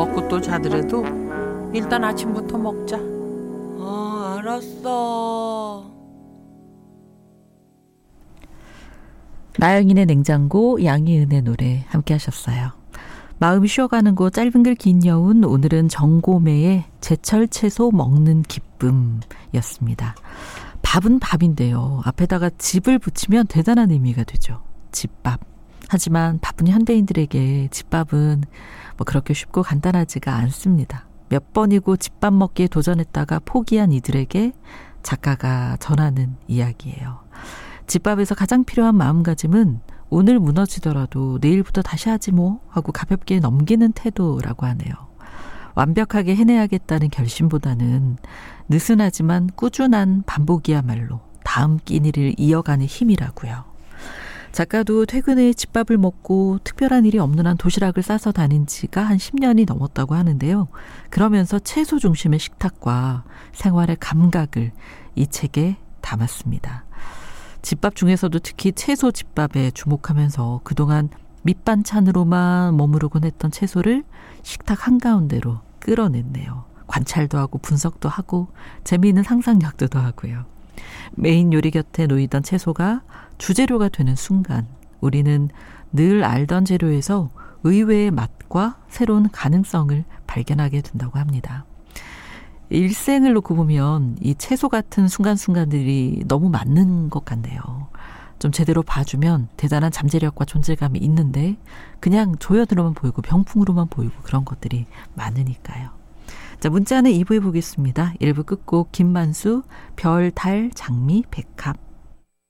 먹고 또 자더라도 일단 아침부터 먹자. 알았어. 나영인의 냉장고, 양희은의 노래 함께 하셨어요. 마음이 쉬어가는 곳 짧은 글 긴 여운, 오늘은 정고매의 제철 채소 먹는 기쁨이었습니다. 밥은 밥인데요. 앞에다가 집을 붙이면 대단한 의미가 되죠. 집밥. 하지만 바쁜 현대인들에게 집밥은 그렇게 쉽고 간단하지가 않습니다. 몇 번이고 집밥 먹기에 도전했다가 포기한 이들에게 작가가 전하는 이야기예요. 집밥에서 가장 필요한 마음가짐은 오늘 무너지더라도 내일부터 다시 하지 뭐 하고 가볍게 넘기는 태도라고 하네요. 완벽하게 해내야겠다는 결심보다는 느슨하지만 꾸준한 반복이야말로 다음 끼니를 이어가는 힘이라고요. 작가도 퇴근 후에 집밥을 먹고 특별한 일이 없는 한 도시락을 싸서 다닌 지가 한 10년이 넘었다고 하는데요. 그러면서 채소 중심의 식탁과 생활의 감각을 이 책에 담았습니다. 집밥 중에서도 특히 채소 집밥에 주목하면서 그동안 밑반찬으로만 머무르곤 했던 채소를 식탁 한가운데로 끌어냈네요. 관찰도 하고 분석도 하고 재미있는 상상력도 더하고요. 메인 요리 곁에 놓이던 채소가 주재료가 되는 순간 우리는 늘 알던 재료에서 의외의 맛과 새로운 가능성을 발견하게 된다고 합니다. 일생을 놓고 보면 이 채소 같은 순간순간들이 너무 많은 것 같네요. 좀 제대로 봐주면 대단한 잠재력과 존재감이 있는데 그냥 조연으로만 보이고 병풍으로만 보이고 그런 것들이 많으니까요. 자, 문자는 2부에 보겠습니다. 1부 끝곡 김만수, 별, 달, 장미, 백합.